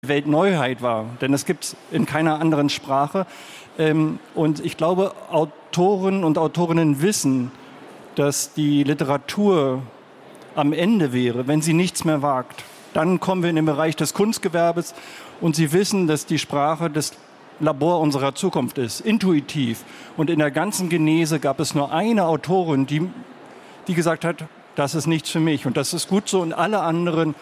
Weltneuheit war, denn es gibt es in keiner anderen Sprache. Und ich glaube, Autoren und Autorinnen wissen, dass die Literatur am Ende wäre, wenn sie nichts mehr wagt. Dann kommen wir in den Bereich des Kunstgewerbes und sie wissen, dass die Sprache das Labor unserer Zukunft ist, intuitiv. Und in der ganzen Genese gab es nur eine Autorin, die gesagt hat, das ist nichts für mich. Und das ist gut so. Und alle anderen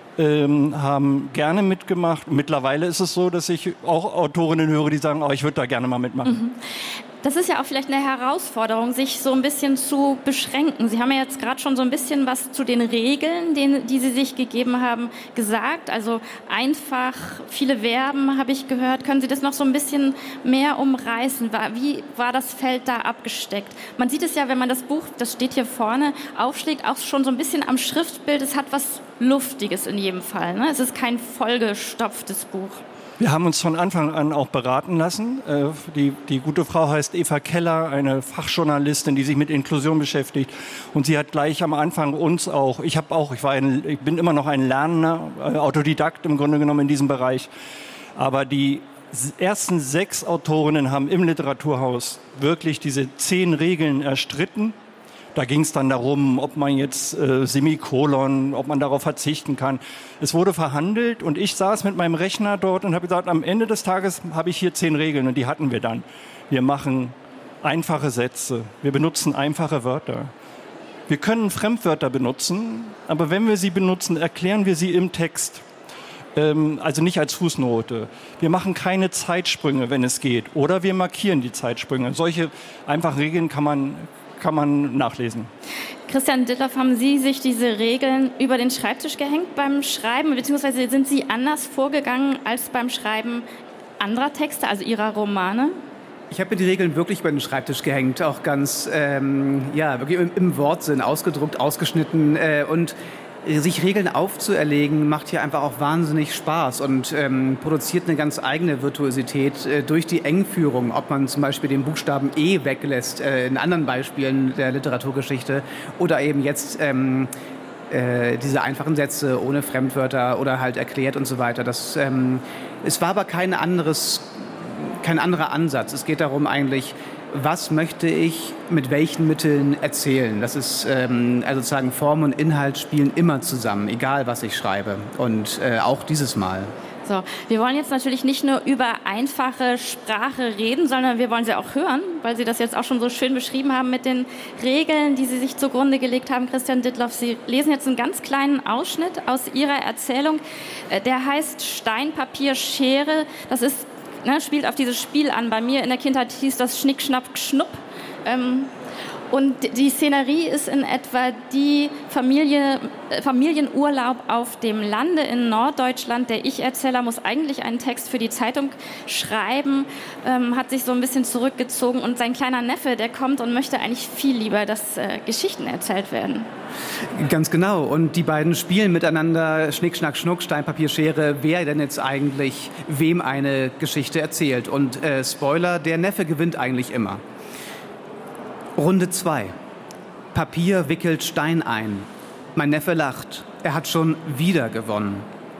haben gerne mitgemacht. Mittlerweile ist es so, dass ich auch Autorinnen höre, die sagen, oh, ich würde da gerne mal mitmachen. Das ist ja auch vielleicht eine Herausforderung, sich so ein bisschen zu beschränken. Sie haben ja jetzt gerade schon so ein bisschen was zu den Regeln, die Sie sich gegeben haben, gesagt. Also einfach, viele Verben habe ich gehört. Können Sie das noch so ein bisschen mehr umreißen? Wie war das Feld da abgesteckt? Man sieht es ja, wenn man das Buch, das steht hier vorne, aufschlägt, auch schon so ein bisschen am Schriftbild. Es hat was Luftiges in jedem Fall, ne? Es ist kein vollgestopftes Buch. Wir haben uns von Anfang an auch beraten lassen. Die gute Frau heißt Eva Keller, eine Fachjournalistin, die sich mit Inklusion beschäftigt. Und sie hat gleich am Anfang uns auch, ich bin immer noch ein lernender Autodidakt im Grunde genommen in diesem Bereich. Aber die ersten 6 Autorinnen haben im Literaturhaus wirklich diese 10 Regeln erstritten. Da ging es dann darum, ob man jetzt Semikolon, ob man darauf verzichten kann. Es wurde verhandelt und ich saß mit meinem Rechner dort und habe gesagt, am Ende des Tages habe ich hier 10 Regeln und die hatten wir dann. Wir machen einfache Sätze, wir benutzen einfache Wörter. Wir können Fremdwörter benutzen, aber wenn wir sie benutzen, erklären wir sie im Text. Also nicht als Fußnote. Wir machen keine Zeitsprünge, wenn es geht. Oder wir markieren die Zeitsprünge. Solche einfachen Regeln kann man nachlesen. Christian Ditloff, haben Sie sich diese Regeln über den Schreibtisch gehängt beim Schreiben, beziehungsweise sind Sie anders vorgegangen als beim Schreiben anderer Texte, also Ihrer Romane? Ich habe mir die Regeln wirklich über den Schreibtisch gehängt, auch ganz wirklich im Wortsinn ausgedruckt, ausgeschnitten und sich Regeln aufzuerlegen, macht hier einfach auch wahnsinnig Spaß und produziert eine ganz eigene Virtuosität durch die Engführung, ob man zum Beispiel den Buchstaben E weglässt, in anderen Beispielen der Literaturgeschichte, oder eben jetzt diese einfachen Sätze ohne Fremdwörter oder halt erklärt und so weiter. Es war aber kein anderer Ansatz. Es geht darum eigentlich, was möchte ich mit welchen Mitteln erzählen? Das ist also sozusagen Form und Inhalt spielen immer zusammen, egal was ich schreibe. Und auch dieses Mal. So, wir wollen jetzt natürlich nicht nur über einfache Sprache reden, sondern wir wollen sie auch hören, weil Sie das jetzt auch schon so schön beschrieben haben mit den Regeln, die Sie sich zugrunde gelegt haben, Christian Ditloff. Sie lesen jetzt einen ganz kleinen Ausschnitt aus Ihrer Erzählung. Der heißt Stein, Papier, Schere. Das ist spielt auf dieses Spiel an. Bei mir in der Kindheit hieß das Schnick, Schnapp, Schnupp. Und die Szenerie ist in etwa die Familienurlaub auf dem Lande in Norddeutschland. Der Ich-Erzähler muss eigentlich einen Text für die Zeitung schreiben, hat sich so ein bisschen zurückgezogen und sein kleiner Neffe, der kommt und möchte eigentlich viel lieber, dass Geschichten erzählt werden. Ganz genau. Und die beiden spielen miteinander Schnick, Schnack, Schnuck, Stein, Papier, Schere, wer denn jetzt eigentlich wem eine Geschichte erzählt. Und Spoiler, der Neffe gewinnt eigentlich immer. Runde 2. Papier wickelt Stein ein. Mein Neffe lacht. Er hat schon wieder gewonnen.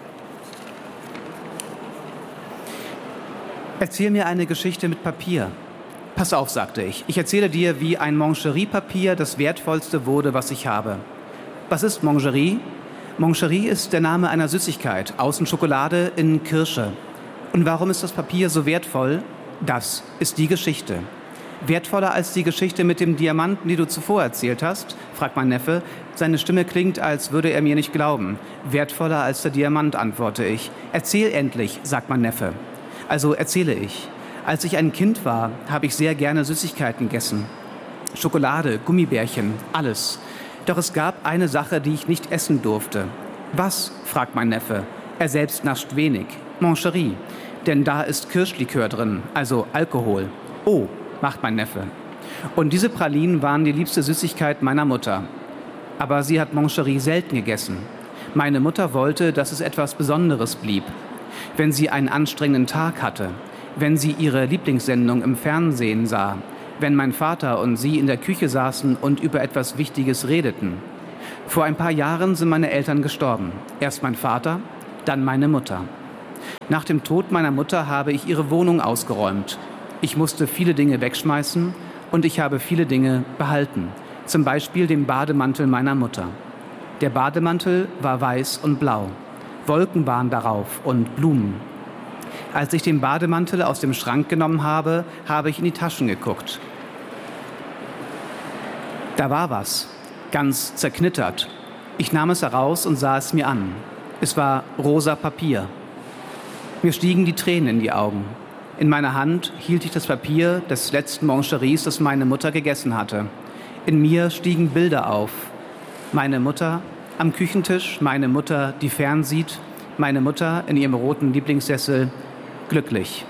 Erzähl mir eine Geschichte mit Papier. Pass auf, sagte ich. Ich erzähle dir, wie ein Mangerie-Papier das Wertvollste wurde, was ich habe. Was ist Mangerie? Mangerie ist der Name einer Süßigkeit. Außen Schokolade, innen Kirsche. Und warum ist das Papier so wertvoll? Das ist die Geschichte. Wertvoller als die Geschichte mit dem Diamanten, die du zuvor erzählt hast? Fragt mein Neffe. Seine Stimme klingt, als würde er mir nicht glauben. Wertvoller als der Diamant, antworte ich. Erzähl endlich, sagt mein Neffe. Also erzähle ich. Als ich ein Kind war, habe ich sehr gerne Süßigkeiten gegessen. Schokolade, Gummibärchen, alles. Doch es gab eine Sache, die ich nicht essen durfte. Was? Fragt mein Neffe. Er selbst nascht wenig. Mangerie. Denn da ist Kirschlikör drin, also Alkohol. Oh, macht mein Neffe. Und diese Pralinen waren die liebste Süßigkeit meiner Mutter. Aber sie hat Mangerie selten gegessen. Meine Mutter wollte, dass es etwas Besonderes blieb. Wenn sie einen anstrengenden Tag hatte, wenn sie ihre Lieblingssendung im Fernsehen sah, wenn mein Vater und sie in der Küche saßen und über etwas Wichtiges redeten. Vor ein paar Jahren sind meine Eltern gestorben. Erst mein Vater, dann meine Mutter. Nach dem Tod meiner Mutter habe ich ihre Wohnung ausgeräumt. Ich musste viele Dinge wegschmeißen und ich habe viele Dinge behalten. Zum Beispiel den Bademantel meiner Mutter. Der Bademantel war weiß und blau. Wolken waren darauf und Blumen. Als ich den Bademantel aus dem Schrank genommen habe, habe ich in die Taschen geguckt. Da war was, ganz zerknittert. Ich nahm es heraus und sah es mir an. Es war rosa Papier. Mir stiegen die Tränen in die Augen. In meiner Hand hielt ich das Papier des letzten Moncheries, das meine Mutter gegessen hatte. In mir stiegen Bilder auf. Meine Mutter am Küchentisch, meine Mutter, die fernsieht, meine Mutter in ihrem roten Lieblingssessel, glücklich.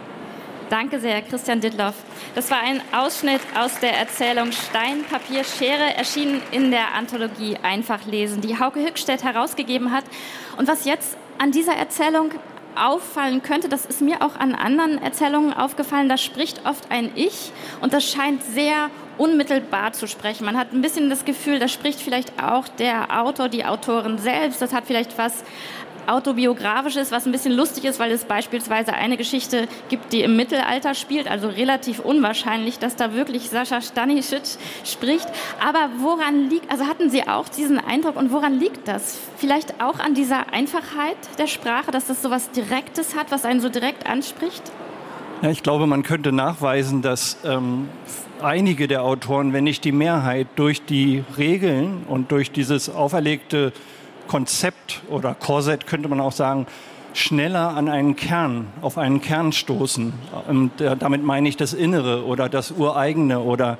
Danke sehr, Christian Dittloff. Das war ein Ausschnitt aus der Erzählung Stein, Papier, Schere, erschienen in der Anthologie Einfach lesen, die Hauke Hückstedt herausgegeben hat. Und was jetzt an dieser Erzählung auffallen könnte, das ist mir auch an anderen Erzählungen aufgefallen, da spricht oft ein Ich und das scheint sehr unmittelbar zu sprechen. Man hat ein bisschen das Gefühl, da spricht vielleicht auch der Autor, die Autorin selbst, das hat vielleicht was Autobiografisches, was ein bisschen lustig ist, weil es beispielsweise eine Geschichte gibt, die im Mittelalter spielt, also relativ unwahrscheinlich, dass da wirklich Sascha Stanisic spricht. Aber woran liegt, also hatten Sie auch diesen Eindruck und woran liegt das? Vielleicht auch an dieser Einfachheit der Sprache, dass das so was Direktes hat, was einen so direkt anspricht? Ja, ich glaube, man könnte nachweisen, dass einige der Autoren, wenn nicht die Mehrheit, durch die Regeln und durch dieses auferlegte Konzept oder Korsett, könnte man auch sagen, schneller an einen Kern, auf einen Kern stoßen. Und damit meine ich das Innere oder das Ureigene oder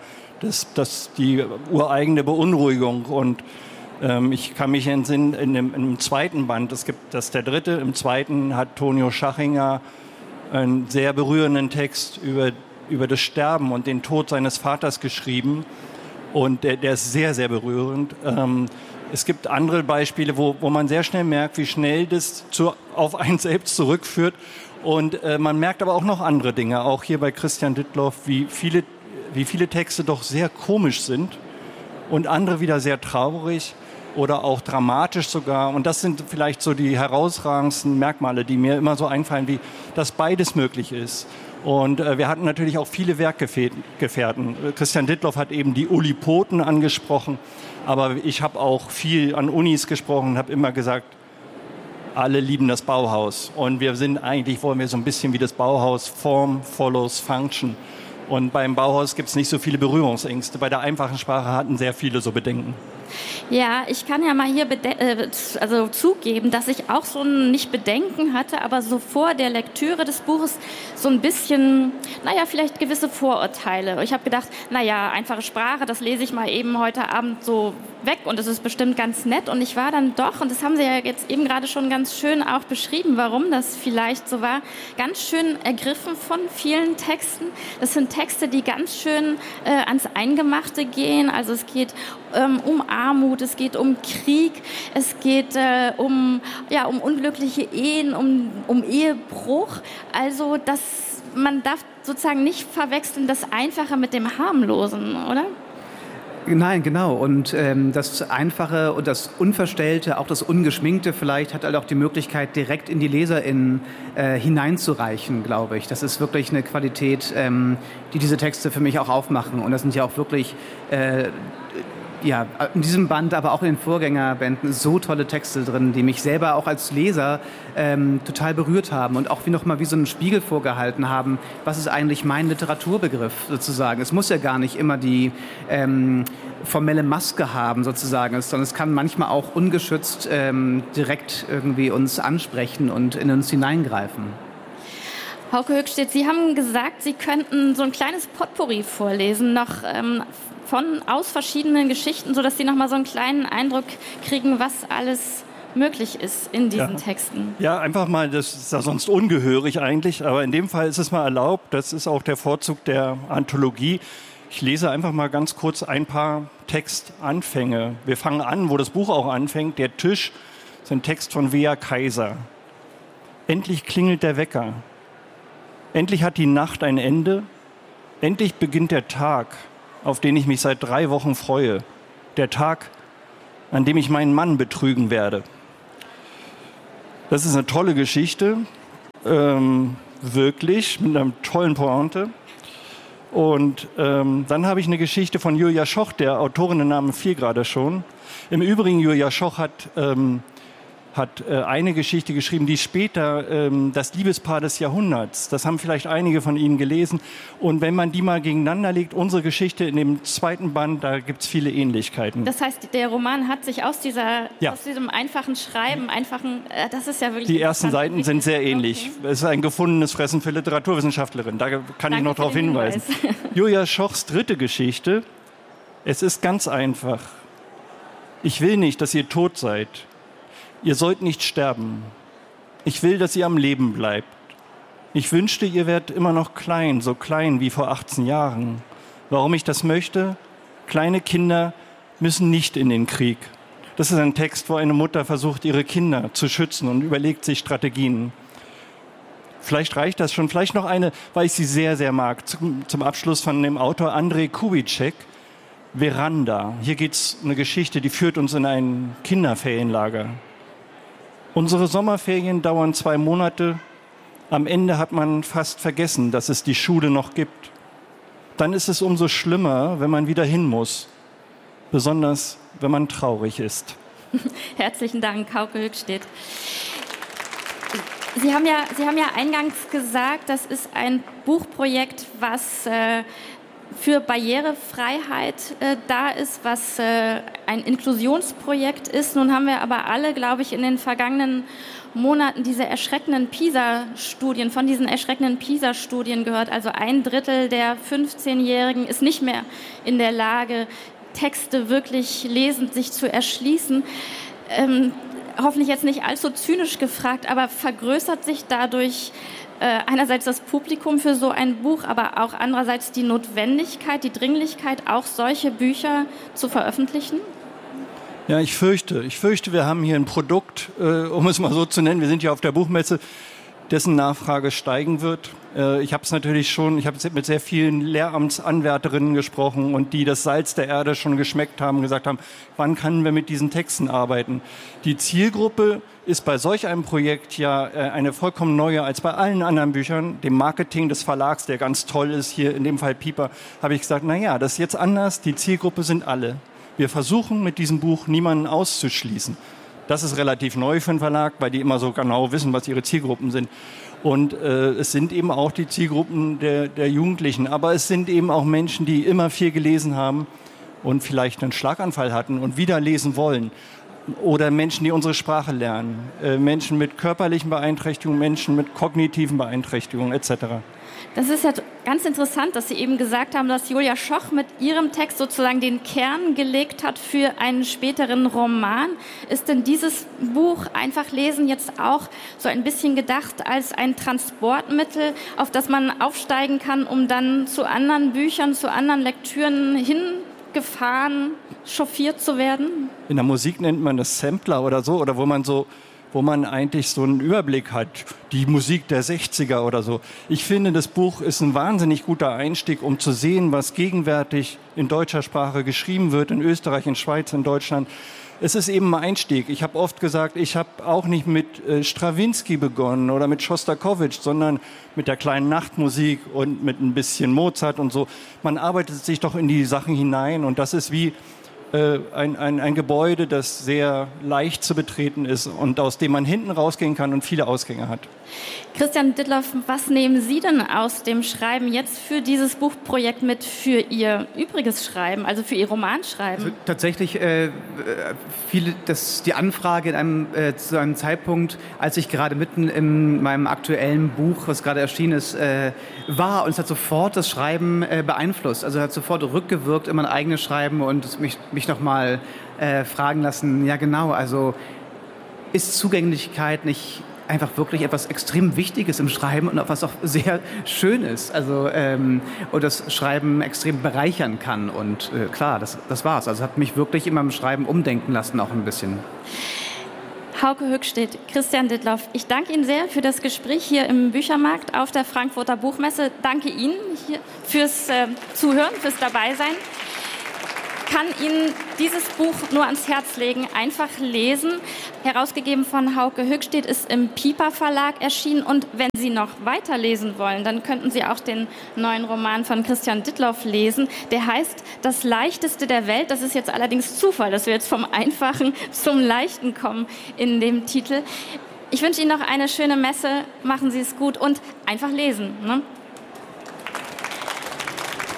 die ureigene Beunruhigung. Und ich kann mich entsinnen, im zweiten Band, das ist der dritte, im zweiten hat Tonio Schachinger einen sehr berührenden Text über das Sterben und den Tod seines Vaters geschrieben. Und der ist sehr, sehr berührend. Es gibt andere Beispiele, wo man sehr schnell merkt, wie schnell das auf einen selbst zurückführt. Und man merkt aber auch noch andere Dinge, auch hier bei Christian Dittloff, wie viele Texte doch sehr komisch sind und andere wieder sehr traurig oder auch dramatisch sogar. Und das sind vielleicht so die herausragendsten Merkmale, die mir immer so einfallen, wie dass beides möglich ist. Und wir hatten natürlich auch viele Werkgefährten. Christian Dittloff hat eben die Ulipoten angesprochen, aber ich habe auch viel an Unis gesprochen und habe immer gesagt, alle lieben das Bauhaus. Und wollen wir so ein bisschen wie das Bauhaus, Form follows Function. Und beim Bauhaus gibt es nicht so viele Berührungsängste. Bei der einfachen Sprache hatten sehr viele so Bedenken. Ja, ich kann ja mal hier zugeben, dass ich auch so nicht Bedenken hatte, aber so vor der Lektüre des Buches so ein bisschen, vielleicht gewisse Vorurteile. Ich habe gedacht, einfache Sprache, das lese ich mal eben heute Abend so weg und es ist bestimmt ganz nett. Und ich war dann doch, und das haben Sie ja jetzt eben gerade schon ganz schön auch beschrieben, warum das vielleicht so war, ganz schön ergriffen von vielen Texten. Das sind Texte, die ganz schön ans Eingemachte gehen. Also es geht um Armut, es geht um Krieg, es geht um unglückliche Ehen, um Ehebruch. Also man darf sozusagen nicht verwechseln das Einfache mit dem Harmlosen, oder? Nein, genau. Und das Einfache und das Unverstellte, auch das Ungeschminkte vielleicht, hat halt auch die Möglichkeit, direkt in die LeserInnen hineinzureichen, glaube ich. Das ist wirklich eine Qualität, die diese Texte für mich auch aufmachen. Und das sind ja auch wirklich in diesem Band, aber auch in den Vorgängerbänden so tolle Texte drin, die mich selber auch als Leser total berührt haben und auch nochmal wie so einen Spiegel vorgehalten haben, was ist eigentlich mein Literaturbegriff sozusagen. Es muss ja gar nicht immer die formelle Maske haben sozusagen, sondern es kann manchmal auch ungeschützt direkt irgendwie uns ansprechen und in uns hineingreifen. Hauke Hückstedt, Sie haben gesagt, Sie könnten so ein kleines Potpourri vorlesen, aus verschiedenen Geschichten, sodass Sie noch mal so einen kleinen Eindruck kriegen, was alles möglich ist in diesen Texten. Ja, einfach mal, das ist ja sonst ungehörig eigentlich, aber in dem Fall ist es mal erlaubt. Das ist auch der Vorzug der Anthologie. Ich lese einfach mal ganz kurz ein paar Textanfänge. Wir fangen an, wo das Buch auch anfängt. Der Tisch ist ein Text von Wea Kaiser. Endlich klingelt der Wecker. Endlich hat die Nacht ein Ende. Endlich beginnt der Tag, auf den ich mich seit 3 Wochen freue. Der Tag, an dem ich meinen Mann betrügen werde. Das ist eine tolle Geschichte. wirklich, mit einer tollen Pointe. Und dann habe ich eine Geschichte von Julia Schoch, der Autorinnennamen fiel gerade schon. Im Übrigen, Julia Schoch hat eine Geschichte geschrieben, die später das Liebespaar des Jahrhunderts, das haben vielleicht einige von Ihnen gelesen. Und wenn man die mal gegeneinander legt, unsere Geschichte in dem zweiten Band, da gibt es viele Ähnlichkeiten. Das heißt, der Roman hat sich aus diesem einfachen Schreiben, das ist ja wirklich die ersten Seiten sind sehr ähnlich. Okay. Es ist ein gefundenes Fressen für Literaturwissenschaftlerin, da kann ich noch darauf hinweisen. Julia Schochs dritte Geschichte, es ist ganz einfach. Ich will nicht, dass ihr tot seid. Ihr sollt nicht sterben. Ich will, dass ihr am Leben bleibt. Ich wünschte, ihr wärt immer noch klein, so klein wie vor 18 Jahren. Warum ich das möchte? Kleine Kinder müssen nicht in den Krieg. Das ist ein Text, wo eine Mutter versucht, ihre Kinder zu schützen und überlegt sich Strategien. Vielleicht reicht das schon. Vielleicht noch eine, weil ich sie sehr, sehr mag, zum Abschluss von dem Autor Andrej Kubitschek. Veranda. Hier geht es um eine Geschichte, die führt uns in ein Kinderferienlager. Unsere Sommerferien dauern 2 Monate. Am Ende hat man fast vergessen, dass es die Schule noch gibt. Dann ist es umso schlimmer, wenn man wieder hin muss. Besonders, wenn man traurig ist. Herzlichen Dank, Hauke Höchstedt. Sie haben ja eingangs gesagt, das ist ein Buchprojekt, was für Barrierefreiheit da ist, was ein Inklusionsprojekt ist. Nun haben wir aber alle, glaube ich, in den vergangenen Monaten von diesen erschreckenden PISA-Studien gehört. Also 1/3 der 15-Jährigen ist nicht mehr in der Lage, Texte wirklich lesend sich zu erschließen. Hoffentlich jetzt nicht allzu zynisch gefragt, aber vergrößert sich dadurch einerseits das Publikum für so ein Buch, aber auch andererseits die Notwendigkeit, die Dringlichkeit, auch solche Bücher zu veröffentlichen? Ja, ich fürchte, wir haben hier ein Produkt, um es mal so zu nennen, wir sind ja auf der Buchmesse, dessen Nachfrage steigen wird. Ich habe mit sehr vielen Lehramtsanwärterinnen gesprochen und die das Salz der Erde schon geschmeckt haben, gesagt haben, wann können wir mit diesen Texten arbeiten? Die Zielgruppe ist bei solch einem Projekt ja eine vollkommen neue als bei allen anderen Büchern. Dem Marketing des Verlags, der ganz toll ist, hier in dem Fall Piper, habe ich gesagt, naja, das ist jetzt anders, die Zielgruppe sind alle. Wir versuchen mit diesem Buch niemanden auszuschließen. Das ist relativ neu für einen Verlag, weil die immer so genau wissen, was ihre Zielgruppen sind. Und es sind eben auch die Zielgruppen der Jugendlichen. Aber es sind eben auch Menschen, die immer viel gelesen haben und vielleicht einen Schlaganfall hatten und wieder lesen wollen. Oder Menschen, die unsere Sprache lernen. Menschen mit körperlichen Beeinträchtigungen, Menschen mit kognitiven Beeinträchtigungen etc. Das ist ja ganz interessant, dass Sie eben gesagt haben, dass Julia Schoch mit ihrem Text sozusagen den Kern gelegt hat für einen späteren Roman. Ist denn dieses Buch Einfach lesen jetzt auch so ein bisschen gedacht als ein Transportmittel, auf das man aufsteigen kann, um dann zu anderen Büchern, zu anderen Lektüren hingefahren, chauffiert zu werden? In der Musik nennt man das Sampler oder so, oder wo man eigentlich so einen Überblick hat, die Musik der 60er oder so. Ich finde, das Buch ist ein wahnsinnig guter Einstieg, um zu sehen, was gegenwärtig in deutscher Sprache geschrieben wird, in Österreich, in Schweiz, in Deutschland. Es ist eben ein Einstieg. Ich habe oft gesagt, ich habe auch nicht mit Strawinsky begonnen oder mit Schostakowitsch, sondern mit der kleinen Nachtmusik und mit ein bisschen Mozart und so. Man arbeitet sich doch in die Sachen hinein und das ist wie ein Gebäude, das sehr leicht zu betreten ist und aus dem man hinten rausgehen kann und viele Ausgänge hat. Christian Dittloff, was nehmen Sie denn aus dem Schreiben jetzt für dieses Buchprojekt mit für Ihr übriges Schreiben, also für Ihr Romanschreiben? Also tatsächlich die Anfrage zu einem Zeitpunkt, als ich gerade mitten in meinem aktuellen Buch, was gerade erschienen ist, war, und es hat sofort das Schreiben beeinflusst. Also hat sofort rückgewirkt in mein eigenes Schreiben und mich nochmal fragen lassen, ja genau, also ist Zugänglichkeit nicht einfach wirklich etwas extrem Wichtiges im Schreiben und was auch sehr schön ist, also und das Schreiben extrem bereichern kann und klar, das war's. Also hat mich wirklich in meinem Schreiben umdenken lassen, auch ein bisschen. Hauke Höchstedt, Christian Dittloff, ich danke Ihnen sehr für das Gespräch hier im Büchermarkt auf der Frankfurter Buchmesse. Danke Ihnen hier fürs Zuhören, fürs Dabeisein. kann Ihnen dieses Buch nur ans Herz legen. Einfach lesen. Herausgegeben von Hauke Höchstedt, ist im Piper Verlag erschienen. Und wenn Sie noch weiterlesen wollen, dann könnten Sie auch den neuen Roman von Christian Dittloff lesen. Der heißt Das Leichteste der Welt. Das ist jetzt allerdings Zufall, dass wir jetzt vom Einfachen zum Leichten kommen in dem Titel. Ich wünsche Ihnen noch eine schöne Messe. Machen Sie es gut und einfach lesen, ne?